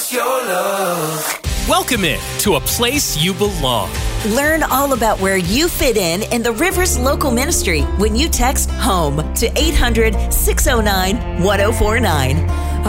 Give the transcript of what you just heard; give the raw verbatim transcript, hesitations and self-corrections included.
us your love. Welcome in to a place you belong. Learn all about where you fit in in the Rivers Local Ministry when you text HOME to eight hundred, six oh nine, one oh four nine.